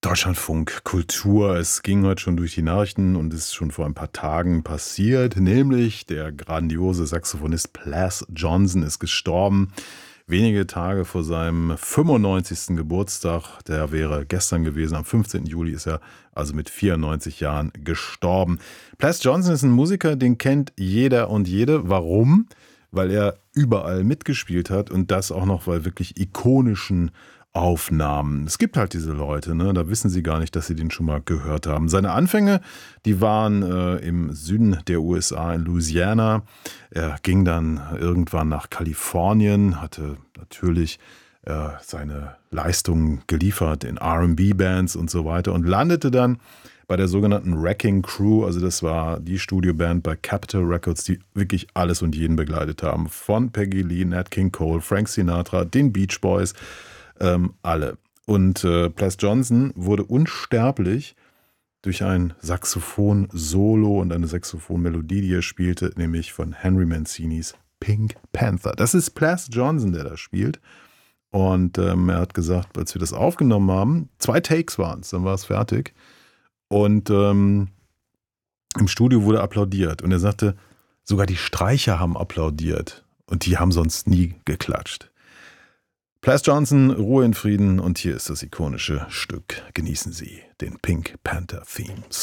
Deutschlandfunk Kultur. Es ging heute schon durch die Nachrichten und ist schon vor ein paar Tagen passiert, nämlich der grandiose Saxophonist Plas Johnson ist gestorben. Wenige Tage vor seinem 95. Geburtstag, der wäre gestern gewesen, am 15. Juli ist er also mit 94 Jahren gestorben. Plas Johnson ist ein Musiker, den kennt jeder und jede. Warum? Weil er überall mitgespielt hat und das auch noch bei wirklich ikonischen Aufnahmen. Es gibt halt diese Leute, ne? Da wissen sie gar nicht, dass sie den schon mal gehört haben. Seine Anfänge, die waren im Süden der USA in Louisiana. Er ging dann irgendwann nach Kalifornien, hatte natürlich seine Leistungen geliefert in R&B-Bands und so weiter und landete dann bei der sogenannten Wrecking Crew. Also das war die Studioband bei Capitol Records, die wirklich alles und jeden begleitet haben. Von Peggy Lee, Nat King Cole, Frank Sinatra, den Beach Boys, alle. Und Plas Johnson wurde unsterblich durch ein Saxophon-Solo und eine Saxophon-Melodie, die er spielte, nämlich von Henry Mancinis Pink Panther. Das ist Plas Johnson, der da spielt. Und er hat gesagt, als wir das aufgenommen haben, 2 Takes waren es, dann war es fertig. Und im Studio wurde applaudiert. Und er sagte, sogar die Streicher haben applaudiert. Und die haben sonst nie geklatscht. Plas Johnson, Ruhe in Frieden. Und hier ist das ikonische Stück. Genießen Sie den Pink Panther Themes.